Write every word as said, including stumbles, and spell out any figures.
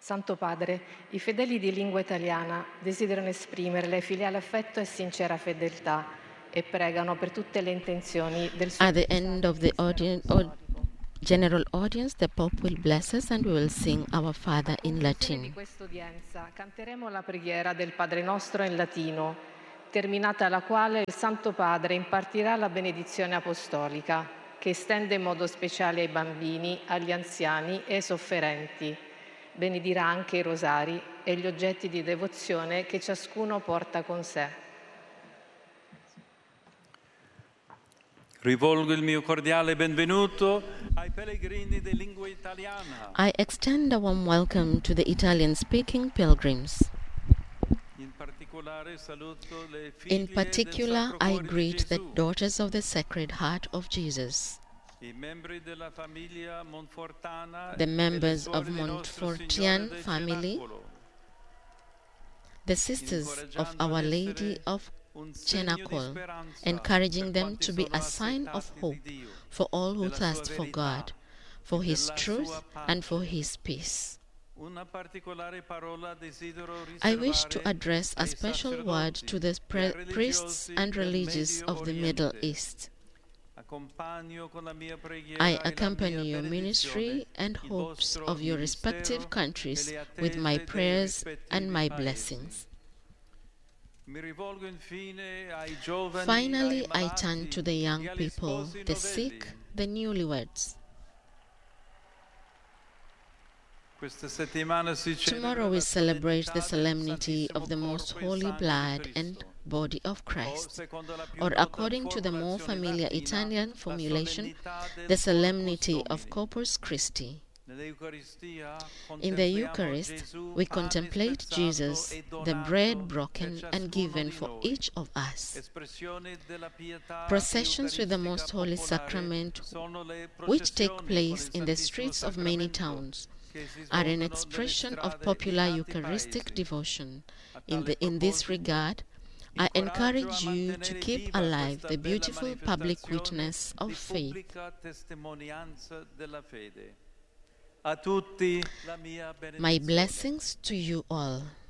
Santo Padre, i fedeli di lingua italiana desiderano esprimere le filiale affetto e sincera fedeltà e pregano per tutte le intenzioni del suo. At the end of the audience, aud- general audience, the Pope will bless us and we will sing Our Father in Di Latin. questa udienza canteremo la preghiera del Padre nostro in latino, terminata la quale il Santo Padre impartirà la benedizione apostolica, che estende in modo speciale ai bambini, agli anziani e ai sofferenti. Benedirà anche i rosari e gli oggetti di devozione che ciascuno porta con sé. Rivolgo il mio cordiale benvenuto ai pellegrini di lingua italiana. I extend a warm welcome to the Italian-speaking pilgrims. In particolare saluto le In figlie particular, del Sacro I Cuore di greet the Gesù, daughters of the Sacred Heart of Jesus, i membri della famiglia Monfortana the e le members suore of di Nostro Montfortian Signore del family, Cenacolo, the sisters of Our Lady of un segno di Cenacol, speranza encouraging per them quanti to be sono a sign of assetati hope di Dio, for all who della sua thirst for verità God, for e His della truth sua and for pace. His peace. Una particolare parola desidero I wish to riservare address a ai special word sacerdoti to the e pre- ai priests religiosi and del religious Medio of the Middle Oriente. East. Accompagno con la mia preghiera I e la accompany mia your ministry benedizione and il hopes vostro of your ministero respective e countries le with my attese dei prayers and my rispettivi blessings. paesi. Mi rivolgo infine ai giovani, Finally, ai I malati turn to the e young agli people, sposi the novelli. sick, the newlyweds. Questa settimana si celebra Tomorrow we la celebrate the solennità del solemnity of the Santissimo Most Corpo e Holy Sangue di Blood and Cristo. Body of O, Christ, secondo la più or nota according to the more formulazione familiar latina, Italian la formulation, solennità del the solemnity Corpus of Domini. Corpus Christi. Nell'Eucaristia In the contempliamo Eucharist, Gesù, we pane contemplate spezzato Jesus, e the donato bread broken per and ciascuno given di for noi. each of us. Espressione della pietà Processions with the Most eucaristica Holy popolare Sacrament, sono le which take processioni place con il in the Santissimo streets of many Sacramento towns, che si are an svolgono nelle expression of strade popular in tanti Eucharistic paesi. devotion. A In, tale the, in this proposito, regard, I incoraggio a encourage you to mantenere keep viva alive questa the bella beautiful public manifestazione witness of di faith. pubblica testimonianza della fede. A tutti la mia My benedizione. blessings to you all.